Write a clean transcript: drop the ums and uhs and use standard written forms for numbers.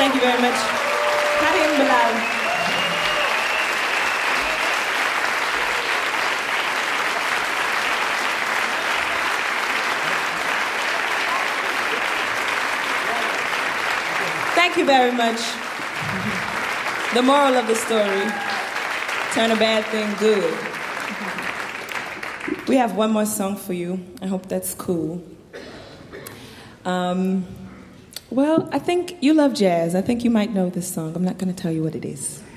Thank you very much. Karim Bilal. Thank you very much. The moral of the story, turn a bad thing good. We have one more song for you. I hope that's cool. Well, I think you love jazz. I think you might know this song. I'm not going to tell you what it is.